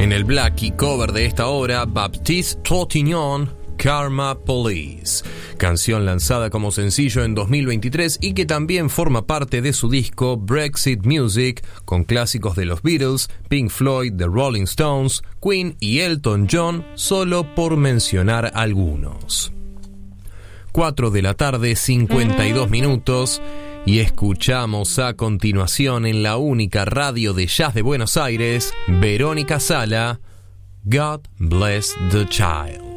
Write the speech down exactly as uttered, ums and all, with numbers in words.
En el Blackie cover de esta hora, Baptiste Trintignant, Karma Police, canción lanzada como sencillo en dos mil veintitrés y que también forma parte de su disco Brexit Music, con clásicos de los Beatles, Pink Floyd, The Rolling Stones, Queen y Elton John, solo por mencionar algunos. cuatro de la tarde, cincuenta y dos minutos, y escuchamos a continuación en la única radio de jazz de Buenos Aires, Verónica Sala, God Bless the Child.